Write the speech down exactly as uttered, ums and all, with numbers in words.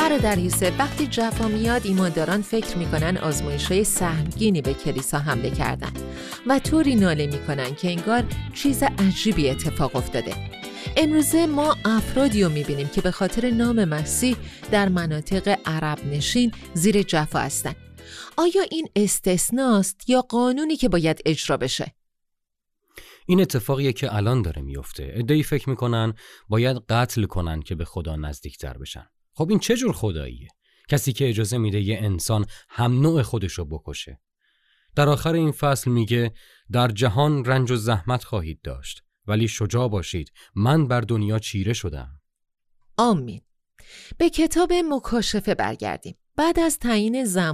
برادر یوسف، وقتی جفا میاد ایمانداران فکر میکنن آزمایش‌های سهمگینی به کلیسا حمله کردن و طوری ناله میکنن که انگار چیز عجیبی اتفاق افتاده. امروزه ما افرادی رو میبینیم که به خاطر نام مسیح در مناطق عرب نشین زیر جفا هستن. آیا این استثناست یا قانونی که باید اجرا بشه؟ این اتفاقیه که الان داره میفته. عده‌ای فکر میکنن باید قتل کنن که به خدا نزدیکتر بشن. خب این چه جور خداییه؟ کسی که اجازه میده یه انسان هم نوع خودشو بکشه. در آخر این فصل میگه در جهان رنج و زحمت خواهید داشت، ولی شجاع باشید، من بر دنیا چیره شدم. آمین. به کتاب مکاشفه برگردیم. بعد از تعیین زمان